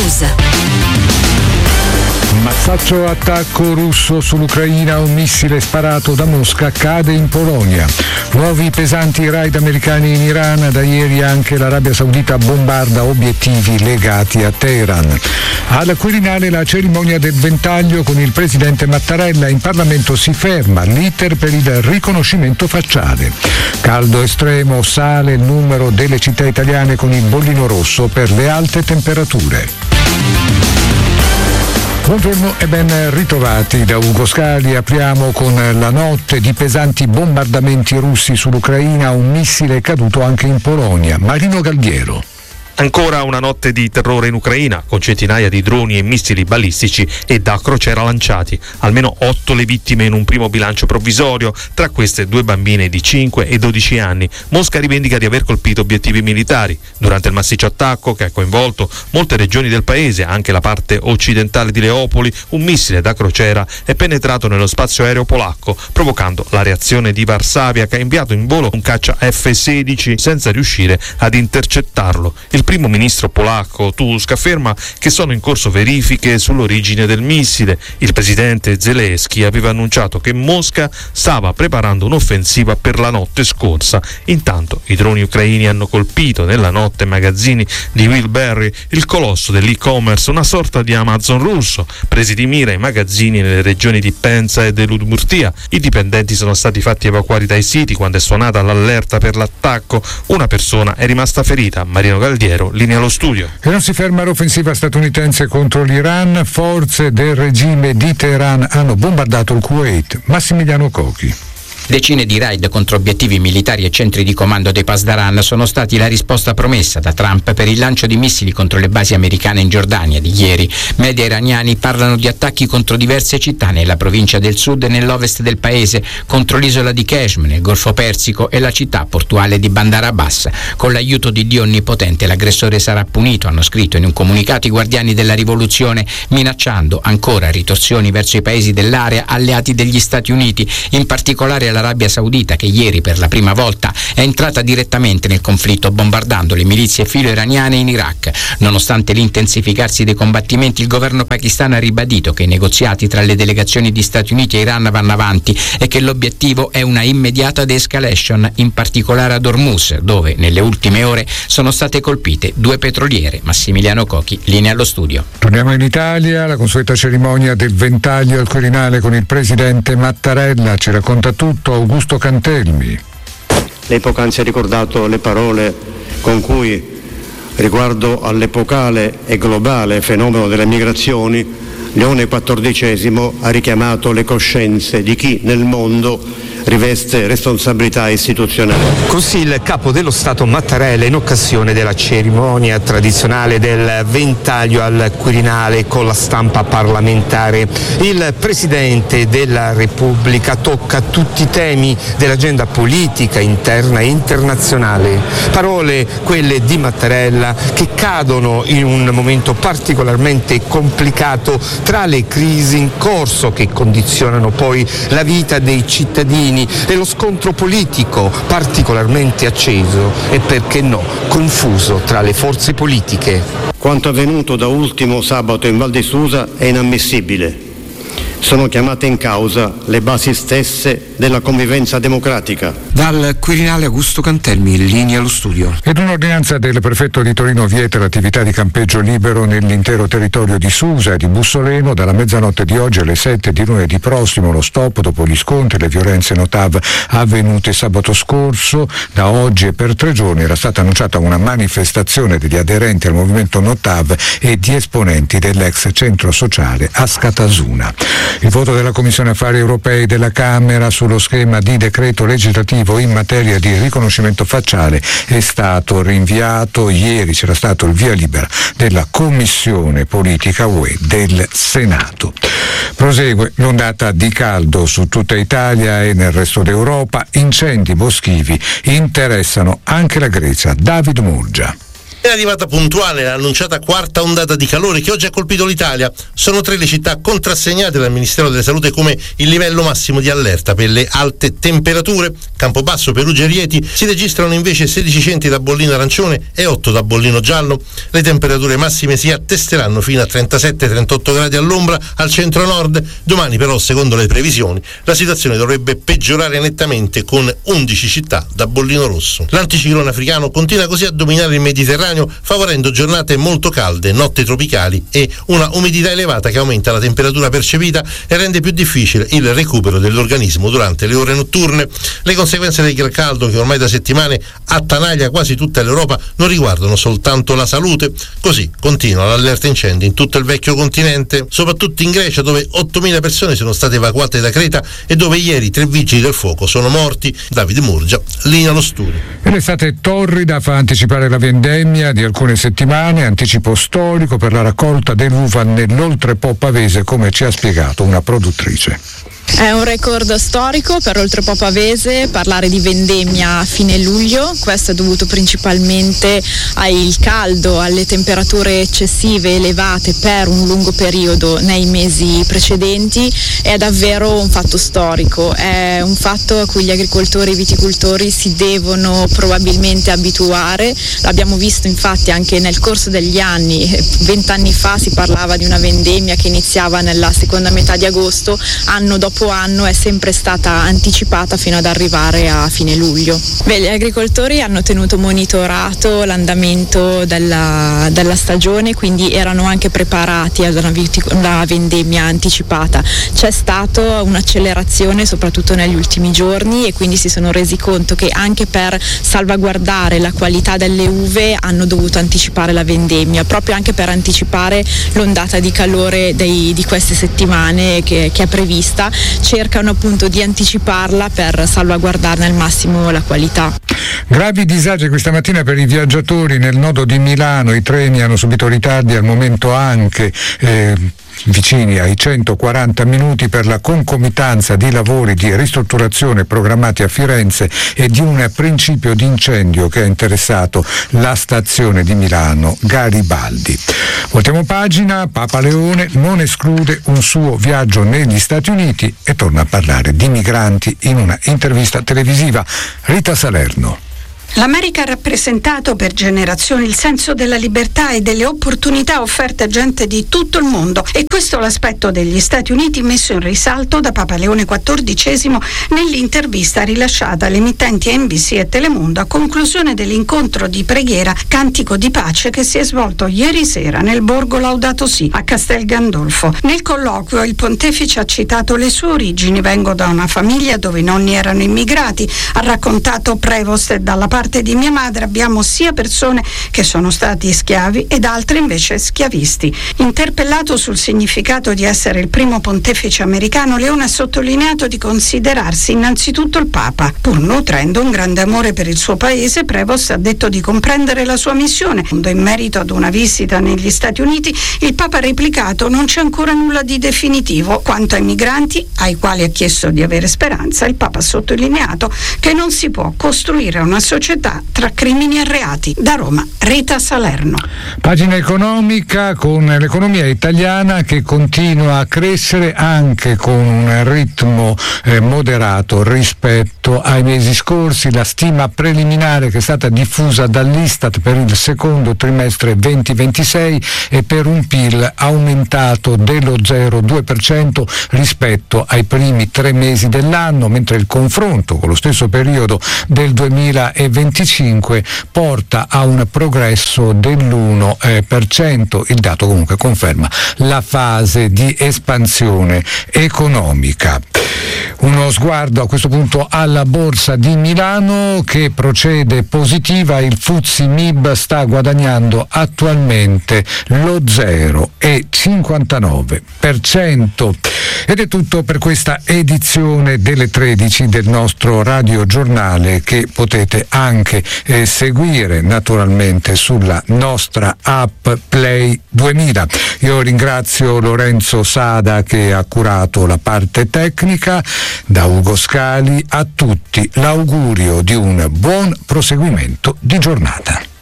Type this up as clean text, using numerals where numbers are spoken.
News. Mazzaccio attacco russo sull'Ucraina, un missile sparato da Mosca cade in Polonia. Nuovi pesanti raid americani in Iran, da ieri anche l'Arabia Saudita bombarda obiettivi legati a Teheran. Al Quirinale la cerimonia del ventaglio con il presidente Mattarella, in Parlamento si ferma l'iter per il riconoscimento facciale. Caldo estremo, sale il numero delle città italiane con il bollino rosso per le alte temperature. Buongiorno e ben ritrovati da Ugo Scali. Apriamo con la notte di pesanti bombardamenti russi sull'Ucraina, un missile caduto anche in Polonia. Marino Galdiero. Ancora una notte di terrore in Ucraina, con centinaia di droni e missili balistici e da crociera lanciati. Almeno 8 le vittime in un primo bilancio provvisorio, tra queste 2 bambine di 5 e 12 anni. Mosca rivendica di aver colpito obiettivi militari. Durante il massiccio attacco, che ha coinvolto molte regioni del paese, anche la parte occidentale di Leopoli, un missile da crociera è penetrato nello spazio aereo polacco, provocando la reazione di Varsavia, che ha inviato in volo un caccia F-16 senza riuscire ad intercettarlo. Il primo ministro polacco Tusk afferma che sono in corso verifiche sull'origine del missile. Il presidente Zelensky aveva annunciato che Mosca stava preparando un'offensiva per la notte scorsa. Intanto i droni ucraini hanno colpito nella notte magazzini di Wilberry, il colosso dell'e-commerce, una sorta di Amazon russo, presi di mira i magazzini nelle regioni di Penza e dell'Udmurtia. I dipendenti sono stati fatti evacuare dai siti quando è suonata l'allerta per l'attacco. Una persona è rimasta ferita. Marino Galdiero, linea allo studio. E non si ferma l'offensiva statunitense contro l'Iran. Forze del regime di Teheran hanno bombardato il Kuwait. Massimiliano Cochi. Decine di raid contro obiettivi militari e centri di comando dei Pasdaran sono stati la risposta promessa da Trump per il lancio di missili contro le basi americane in Giordania di ieri. Media iraniani parlano di attacchi contro diverse città nella provincia del sud e nell'ovest del paese, contro l'isola di Qeshm nel Golfo Persico e la città portuale di Bandar Abbas. Con l'aiuto di Dio Onnipotente l'aggressore sarà punito, hanno scritto in un comunicato i guardiani della rivoluzione, minacciando ancora ritorsioni verso i paesi dell'area alleati degli Stati Uniti, in particolare l'Arabia Saudita, che ieri per la prima volta è entrata direttamente nel conflitto bombardando le milizie filo-iraniane in Iraq. Nonostante l'intensificarsi dei combattimenti, il governo pakistano ha ribadito che i negoziati tra le delegazioni di Stati Uniti e Iran vanno avanti e che l'obiettivo è una immediata de-escalation, in particolare ad Hormuz, dove nelle ultime ore sono state colpite 2 petroliere. Massimiliano Cochi, linea allo studio. Torniamo in Italia, la consueta cerimonia del ventaglio al Quirinale con il presidente Mattarella. Ci racconta tutto Augusto Cantelmi. Lei poc'anzi ha ricordato le parole con cui, riguardo all'epocale e globale fenomeno delle migrazioni, Leone XIV ha richiamato le coscienze di chi nel mondo riveste responsabilità istituzionali. Così il capo dello Stato Mattarella in occasione della cerimonia tradizionale del ventaglio al Quirinale con la stampa parlamentare. Il Presidente della Repubblica tocca tutti i temi dell'agenda politica interna e internazionale. Parole, quelle di Mattarella, che cadono in un momento particolarmente complicato tra le crisi in corso che condizionano poi la vita dei cittadini e lo scontro politico particolarmente acceso e, perché no, confuso tra le forze politiche. Quanto avvenuto da ultimo sabato in Val di Susa è inammissibile. Sono chiamate in causa le basi stesse della convivenza democratica. Dal Quirinale Augusto Cantelmi, in linea allo studio. Ed un'ordinanza del prefetto di Torino vieta l'attività di campeggio libero nell'intero territorio di Susa e di Bussoleno dalla mezzanotte di oggi alle 7 di lunedì prossimo. Lo stop dopo gli scontri e le violenze Notav avvenute sabato scorso. Da oggi e per 3 giorni era stata annunciata una manifestazione degli aderenti al movimento Notav e di esponenti dell'ex centro sociale Askatasuna. Il voto della Commissione Affari Europei della Camera sullo schema di decreto legislativo in materia di riconoscimento facciale è stato rinviato. Ieri c'era stato il via libera della Commissione Politica UE del Senato. Prosegue l'ondata di caldo su tutta Italia e nel resto d'Europa. Incendi boschivi interessano anche la Grecia. David Murgia. È arrivata puntuale l'annunciata quarta ondata di calore che oggi ha colpito l'Italia. Sono 3 le città contrassegnate dal Ministero della Salute come il livello massimo di allerta per le alte temperature. Campobasso, Perugia e Rieti si registrano invece 16 centri da bollino arancione e 8 da bollino giallo. Le temperature massime si attesteranno fino a 37-38 gradi all'ombra al centro-nord. Domani però, secondo le previsioni, la situazione dovrebbe peggiorare nettamente con 11 città da bollino rosso. L'anticiclone africano continua così a dominare il Mediterraneo, favorendo giornate molto calde, notti tropicali e una umidità elevata che aumenta la temperatura percepita e rende più difficile il recupero dell'organismo durante le ore notturne. Le conseguenze del caldo, che ormai da settimane attanaglia quasi tutta l'Europa, non riguardano soltanto la salute. Così continua l'allerta incendi in tutto il vecchio continente, soprattutto in Grecia, dove 8.000 persone sono state evacuate da Creta e dove ieri 3 vigili del fuoco sono morti. Davide Murgia, linea allo studio. E l'estate torrida fa anticipare la vendemmia di alcune settimane, anticipo storico per la raccolta dell'uva nell'Oltrepò Pavese, come ci ha spiegato una produttrice. È un record storico per l'Oltrepò Pavese parlare di vendemmia a fine luglio. Questo è dovuto principalmente al caldo, alle temperature eccessive elevate per un lungo periodo nei mesi precedenti. È davvero un fatto storico, è un fatto a cui gli agricoltori e i viticoltori si devono probabilmente abituare. L'abbiamo visto infatti anche nel corso degli anni. 20 anni fa si parlava di una vendemmia che iniziava nella seconda metà di agosto, anno dopo anno è sempre stata anticipata fino ad arrivare a fine luglio. Gli agricoltori hanno tenuto monitorato l'andamento della stagione, quindi erano anche preparati ad una vendemmia anticipata. C'è stata un'accelerazione soprattutto negli ultimi giorni e quindi si sono resi conto che anche per salvaguardare la qualità delle uve hanno dovuto anticipare la vendemmia, proprio anche per anticipare l'ondata di calore di queste settimane che è prevista. Cercano appunto di anticiparla per salvaguardarne al massimo la qualità. Gravi disagi questa mattina per i viaggiatori nel nodo di Milano, i treni hanno subito ritardi, al momento anche vicini ai 140 minuti per la concomitanza di lavori di ristrutturazione programmati a Firenze e di un principio di incendio che ha interessato la stazione di Milano Garibaldi. Voltiamo pagina. Papa Leone non esclude un suo viaggio negli Stati Uniti e torna a parlare di migranti in una intervista televisiva. Rita Salerno. L'America ha rappresentato per generazioni il senso della libertà e delle opportunità offerte a gente di tutto il mondo, e questo è l'aspetto degli Stati Uniti messo in risalto da Papa Leone XIV nell'intervista rilasciata alle emittenti NBC e Telemundo a conclusione dell'incontro di preghiera Cantico di Pace che si è svolto ieri sera nel borgo Laudato Si a Castel Gandolfo. Nel colloquio il pontefice ha citato le sue origini: vengo da una famiglia dove i nonni erano immigrati, ha raccontato Prevost, e dalla parte di mia madre abbiamo sia persone che sono stati schiavi ed altre invece schiavisti. Interpellato sul significato di essere il primo pontefice americano, Leone ha sottolineato di considerarsi innanzitutto il Papa. Pur nutrendo un grande amore per il suo paese, Prevost ha detto di comprendere la sua missione. In merito ad una visita negli Stati Uniti, il Papa ha replicato: non c'è ancora nulla di definitivo. Quanto ai migranti, ai quali ha chiesto di avere speranza, il Papa ha sottolineato che non si può costruire una società tra crimini e reati. Da Roma, Rita Salerno. Pagina economica, con l'economia italiana che continua a crescere anche con un ritmo moderato rispetto ai mesi scorsi. La stima preliminare che è stata diffusa dall'Istat per il secondo trimestre 2026 è per un PIL aumentato dello 0,2% rispetto ai primi 3 mesi dell'anno, mentre il confronto con lo stesso periodo del 2025 porta a un progresso dell'1%. Il dato comunque conferma la fase di espansione economica. Uno sguardo a questo punto alla borsa di Milano che procede positiva. Il FTSE MIB sta guadagnando attualmente lo 0,59%. Ed è tutto per questa edizione delle 13 del nostro radiogiornale, che potete anche seguire naturalmente sulla nostra app Play 2000. Io ringrazio Lorenzo Sada che ha curato la parte tecnica. Da Ugo Scali a tutti l'augurio di un buon proseguimento di giornata.